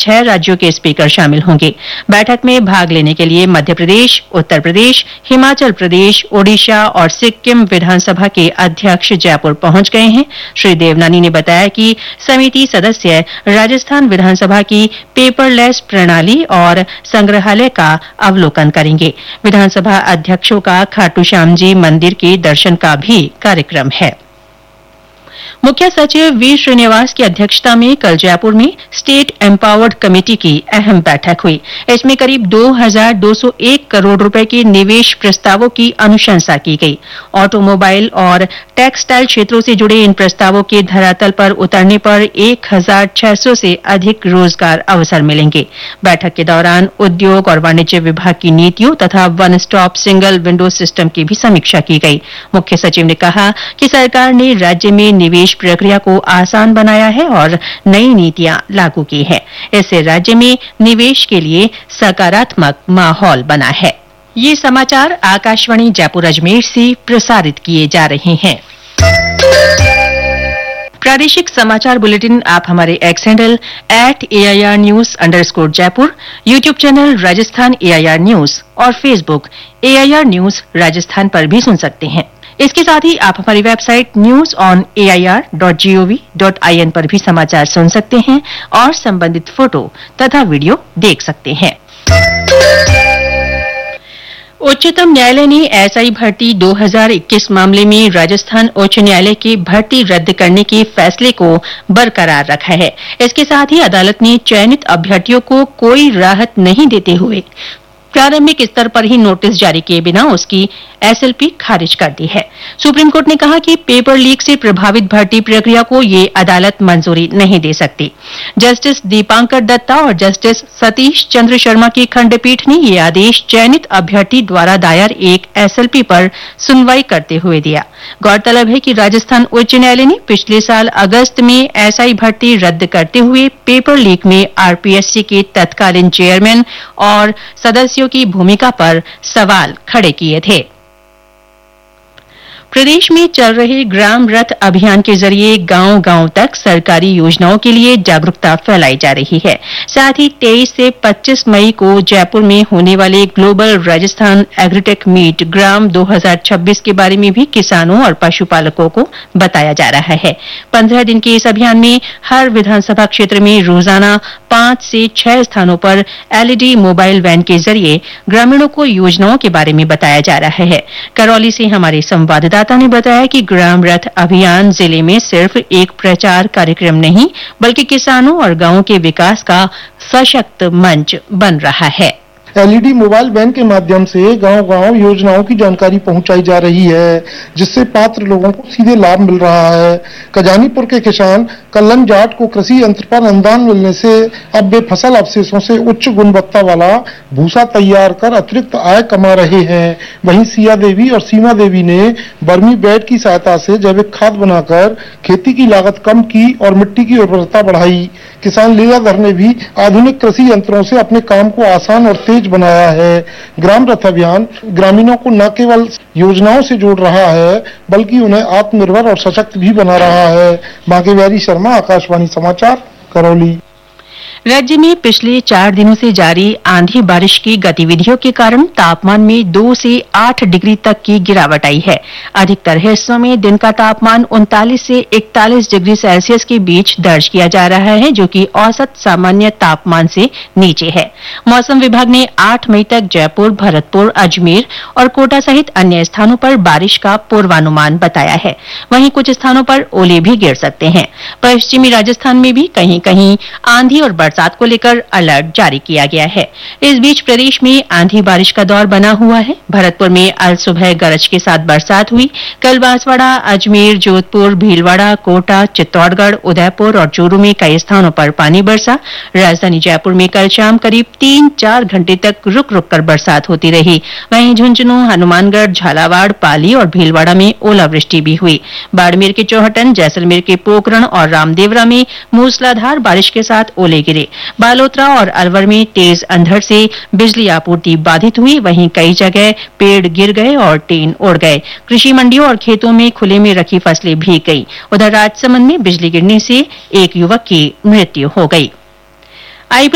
6 राज्यों के स्पीकर शामिल होंगे। बैठक में भाग लेने के लिए मध्य प्रदेश, उत्तर प्रदेश, हिमाचल प्रदेश, ओडिशा और सिक्किम विधानसभा के अध्यक्ष जयपुर पहुंच गए हैं। श्री देवनानी ने बताया कि समिति सदस्य राजस्थान विधानसभा की पेपरलेस प्रणाली और संग्रहालय का अवलोकन करेंगे। विधानसभा अध्यक्षों का खाटू श्याम जी मंदिर के दर्शन का भी कार्यक्रम है। मुख्य सचिव वी श्रीनिवास की अध्यक्षता में कल जयपुर में स्टेट एम्पावर्ड कमेटी की अहम बैठक हुई। इसमें करीब 2201 करोड़ रुपए के निवेश प्रस्तावों की अनुशंसा की गई। ऑटोमोबाइल और टेक्सटाइल क्षेत्रों से जुड़े इन प्रस्तावों के धरातल पर उतरने पर 1600 से अधिक रोजगार अवसर मिलेंगे। बैठक के दौरान उद्योग और वाणिज्य विभाग की नीतियों तथा one stop single window system की भी समीक्षा की गई। मुख्य सचिव ने कहा कि सरकार ने राज्य में निवेश प्रक्रिया को आसान बनाया है और नई नीतियां लागू की है। इससे राज्य में निवेश के लिए सकारात्मक माहौल बना है। ये समाचार आकाशवाणी जयपुर अजमेर से प्रसारित किए जा रहे हैं। प्रादेशिक समाचार बुलेटिन आप हमारे x handle @AIRnews_जयपुर, YouTube channel Rajasthan AIR news और फेसबुक AIR न्यूज राजस्थान पर भी सुन सकते हैं। इसके साथ ही आप हमारी वेबसाइट newsonair.gov.in पर भी समाचार सुन सकते हैं और संबंधित फोटो तथा वीडियो देख सकते हैं। उच्चतम न्यायालय ने एसआई भर्ती 2021 मामले में राजस्थान उच्च न्यायालय के भर्ती रद्द करने के फैसले को बरकरार रखा है। इसके साथ ही अदालत ने चयनित अभ्यर्थियों को कोई राहत नहीं देते हुए प्रारंभिक स्तर पर ही नोटिस जारी किए बिना उसकी एसएलपी खारिज कर दी है। सुप्रीम कोर्ट ने कहा कि पेपर लीक से प्रभावित भर्ती प्रक्रिया को ये अदालत मंजूरी नहीं दे सकती। जस्टिस दीपांकर दत्ता और जस्टिस सतीश चंद्र शर्मा की खंडपीठ ने ये आदेश चयनित अभ्यर्थी द्वारा दायर एक एसएलपी पर सुनवाई करते हुए दिया। गौरतलब है कि राजस्थान उच्च न्यायालय ने पिछले साल अगस्त में एसआई भर्ती रद्द करते हुए पेपर लीक में आरपीएससी के तत्कालीन चेयरमैन और सदस्यों की भूमिका पर सवाल खड़े किए थे। प्रदेश में चल रहे ग्राम रथ अभियान के जरिए गांव-गांव तक सरकारी योजनाओं के लिए जागरूकता फैलाई जा रही है। साथ ही 23 से 25 मई को जयपुर में होने वाले ग्लोबल राजस्थान एग्रीटेक मीट ग्राम 2026 के बारे में भी किसानों और पशुपालकों को बताया जा रहा है। 15 दिन के इस अभियान में हर विधानसभा क्षेत्र में रोजाना 5 से 6 स्थानों पर एलईडी मोबाइल वैन के जरिए ग्रामीणों को योजनाओं के बारे में बताया जा रहा है। करौली से हमारे संवाददाता ने बताया कि ग्राम रथ अभियान जिले में सिर्फ एक प्रचार कार्यक्रम नहीं बल्कि किसानों और गांवों के विकास का सशक्त मंच बन रहा है। एलईडी मोबाइल वैन के माध्यम से गांव-गांव योजनाओं की जानकारी पहुंचाई जा रही है, जिससे पात्र लोगों को सीधे लाभ मिल रहा है। खजानीपुर के किसान कल्लन जाट को कृषि यंत्र पर अनुदान मिलने से अब वे फसल अवशेषों से उच्च गुणवत्ता वाला भूसा तैयार कर अतिरिक्त आय कमा रहे हैं। वहीं सिया देवी और सीमा देवी ने बर्मी बेड की सहायता से जैविक खाद बनाकर खेती की लागत कम की और मिट्टी की उर्वरता बढ़ाई। किसान लीलाधर ने भी आधुनिक कृषि यंत्रों से अपने काम को आसान और तेज बनाया है। ग्राम रथ अभियान ग्रामीणों को न केवल योजनाओं से जोड़ रहा है बल्कि उन्हें आत्मनिर्भर और सशक्त भी बना रहा है। बांकेबिहारी शर्मा, आकाशवाणी समाचार, करौली। राज्य में पिछले 4 दिनों से जारी आंधी बारिश की गतिविधियों के कारण तापमान में 2 से 8 डिग्री तक की गिरावट आई है। अधिकतर हिस्सों में दिन का तापमान 39 से 41 डिग्री सेल्सियस के बीच दर्ज किया जा रहा है, जो कि औसत सामान्य तापमान से नीचे है। मौसम विभाग ने 8 मई तक जयपुर, भरतपुर, अजमेर और कोटा सहित अन्य स्थानों पर बारिश का पूर्वानुमान बताया है। वहीं कुछ स्थानों पर ओले भी गिर सकते हैं। पश्चिमी राजस्थान में भी कहीं कहीं आंधी और बरसात को लेकर अलर्ट जारी किया गया है। इस बीच प्रदेश में आंधी बारिश का दौर बना हुआ है। भरतपुर में आज सुबह गरज के साथ बरसात हुई। कल बांसवाड़ा, अजमेर, जोधपुर, भीलवाड़ा, कोटा, चित्तौड़गढ़, उदयपुर और चूरू में कई स्थानों पर पानी बरसा। राजधानी जयपुर में कल शाम करीब 3-4 घंटे तक रुक रुक कर बरसात होती रही। वहीं झुंझुनू, हनुमानगढ़, झालावाड़, पाली और भीलवाड़ा में ओलावृष्टि भी हुई। बाड़मेर के चौहटन, जैसलमेर के पोकरण और रामदेवरा में मूसलाधार बारिश के साथ ओले गिरे। बालोतरा और अलवर में तेज अंधड़ से बिजली आपूर्ति बाधित हुई। वहीं कई जगह पेड़ गिर गए और टीन उड़ गए। कृषि मंडियों और खेतों में खुले में रखी फसलें भीग गई। उधर राजसमंद में बिजली गिरने से एक युवक की मृत्यु हो गई।